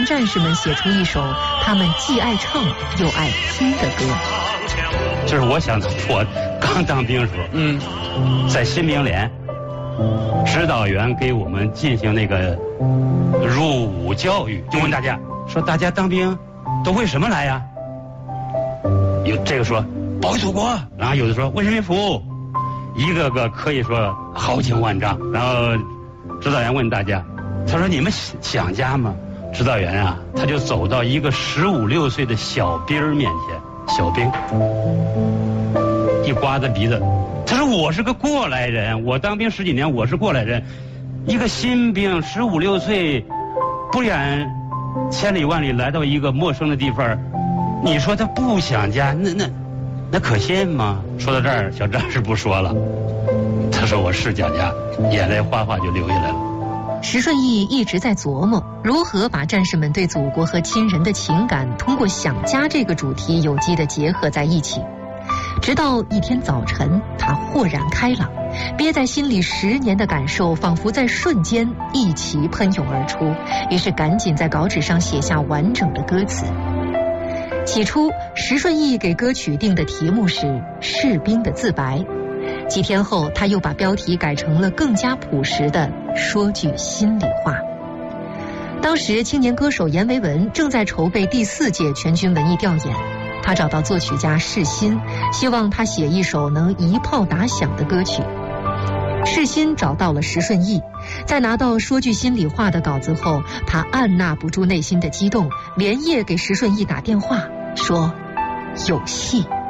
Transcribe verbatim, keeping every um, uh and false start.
民战士们写出一首他们既爱唱又爱听的歌。 就是我想到我刚当兵时候，嗯，在新兵连，指导员给我们进行那个入伍教育，就问大家说：“大家当兵都为什么来呀？”有这个说保卫祖国，然后有的说为人民服务，一个个可以说豪情万丈。然后指导员问大家，他说：“你们想家吗？”指导员啊，他就走到一个十五六岁的小兵面前，小兵一刮他鼻子，他说：“我是个过来人，我当兵十几年，我是过来人，一个新兵十五六岁，不远千里万里来到一个陌生的地方，你说他不想家，那那那可信吗？”说到这儿，小战士不说了，他说：“我是想家，眼泪哗哗就流下来了。” 石顺义一直在琢磨如何把战士们对祖国和亲人的情感通过想家这个主题有机地结合在一起。直到一天早晨，他豁然开朗，憋在心里十年的感受仿佛在瞬间一齐喷涌而出，于是赶紧在稿纸上写下完整的歌词。起初，石顺义给歌曲定的题目是《士兵的自白》，几天后，他又把标题改成了更加朴实的“说句心里话”。当时，青年歌手阎维文正在筹备第四届全军文艺调研，他找到作曲家世新，希望他写一首能一炮打响的歌曲。世新找到了石顺义，在拿到《说句心里话》的稿子后，他按捺不住内心的激动，连夜给石顺义打电话，说：“有戏。”